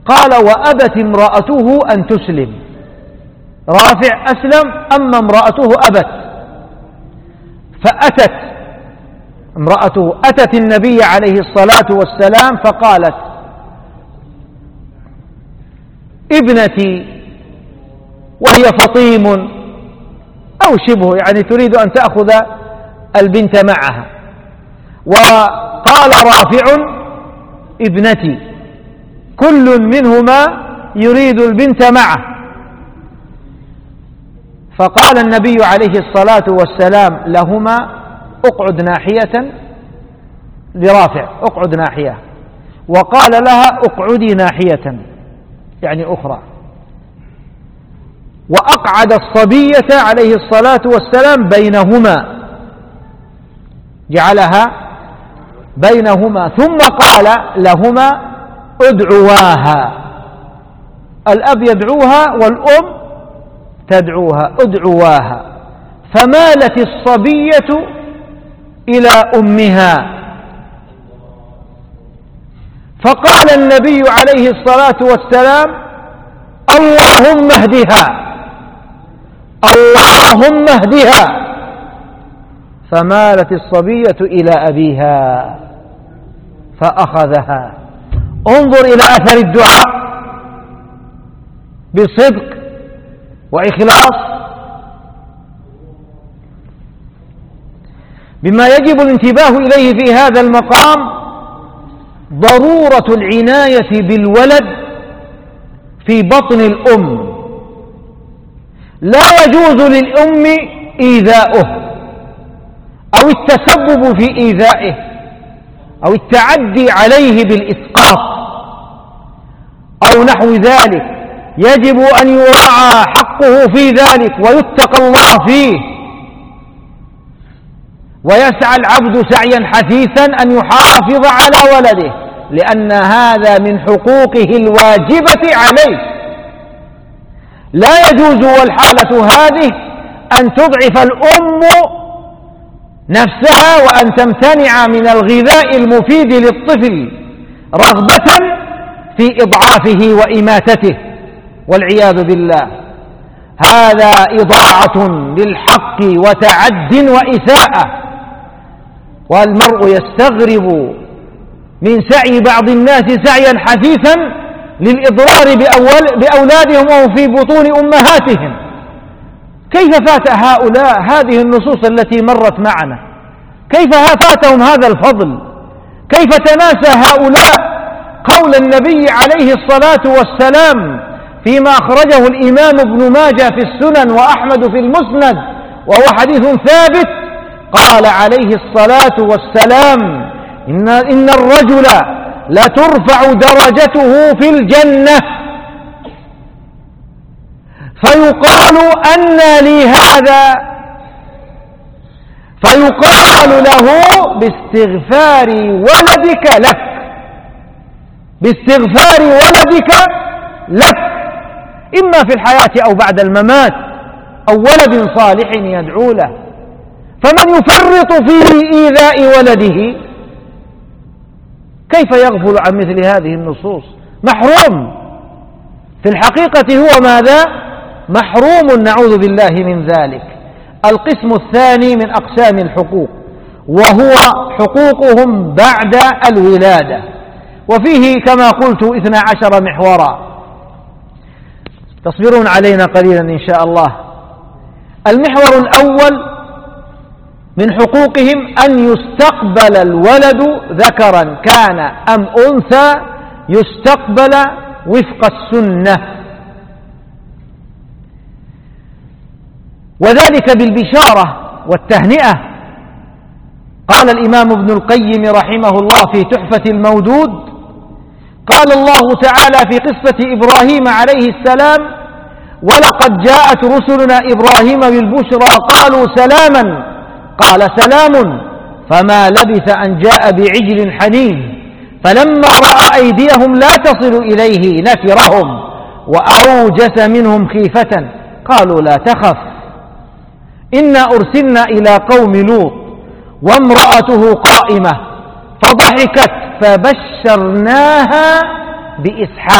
قال: وأبت امرأته أن تسلم. رافع أسلم، أما امرأته أبت، فأتت امرأته أتت النبي عليه الصلاة والسلام فقالت: ابنتي، وهي فطيم أو شبه، يعني تريد أن تأخذ البنت معها. وقال رافع: ابنتي، كل منهما يريد البنت معه. فقال النبي عليه الصلاة والسلام لهما: اقعد ناحية، لرافع اقعد ناحية، وقال لها: اقعدي ناحية، يعني أخرى. وأقعد الصبية عليه الصلاة والسلام بينهما، جعلها بينهما، ثم قال لهما: ادعواها. الأب يدعوها والأم تدعوها، ادعواها. فمالت الصبية إلى أمها. فقال النبي عليه الصلاة والسلام: اللهم اهدها، اللهم اهدها. فمالت الصبية إلى أبيها فأخذها. انظر إلى أثر الدعاء بصدق وإخلاص. بما يجب الانتباه إليه في هذا المقام ضرورة العناية بالولد في بطن الأم. لا يجوز للأم إيذاؤه أو التسبب في إيذائه أو التعدي عليه بالإسقاط أو نحو ذلك. يجب أن يراعى حقه في ذلك ويتقى الله فيه، ويسعى العبد سعيا حثيثا أن يحافظ على ولده، لأن هذا من حقوقه الواجبة عليه. لا يجوز والحالة هذه أن تضعف الأم نفسها وأن تمتنع من الغذاء المفيد للطفل رغبة في إضعافه وإماتته والعياذ بالله. هذا إضاعة للحق وتعد وإساءة. والمرء يستغرب من سعي بعض الناس سعيا حثيثا للإضرار بأولادهم وهم في بطون أمهاتهم. كيف فات هؤلاء هذه النصوص التي مرت معنا؟ كيف فاتهم هذا الفضل؟ كيف تناسى هؤلاء قول النبي عليه الصلاة والسلام فيما أخرجه الإمام ابن ماجه في السنن وأحمد في المسند وهو حديث ثابت؟ قال عليه الصلاة والسلام: إن الرجل لترفع درجته في الجنة فيقال: أنى لي هذا؟ فيقال له: باستغفار ولدك لك، باستغفار ولدك لك، إما في الحياة أو بعد الممات، أو ولد صالح يدعو له. فمن يفرط في إيذاء ولده كيف يغفل عن مثل هذه النصوص؟ محروم في الحقيقة، هو ماذا؟ محروم، نعوذ بالله من ذلك. القسم الثاني من أقسام الحقوق وهو حقوقهم بعد الولادة، وفيه كما قلت 12 محورا. تصبرون علينا قليلا إن شاء الله. المحور الأول من حقوقهم أن يستقبل الولد ذكرا كان أم أنثى، يستقبل وفق السنة، وذلك بالبشارة والتهنئة. قال الإمام ابن القيم رحمه الله في تحفة المودود: قال الله تعالى في قصة إبراهيم عليه السلام: ولقد جاءت رسلنا إبراهيم بالبشرى قالوا سلاما، قال سلام، فما لبث أن جاء بعجل حنيذ، فلما رأى أيديهم لا تصل إليه نكرهم وأوجس منهم خيفة قالوا لا تخف إنا أرسلنا إلى قوم لوط وامرأته قائمة فضحكت فبشرناها بإسحاق.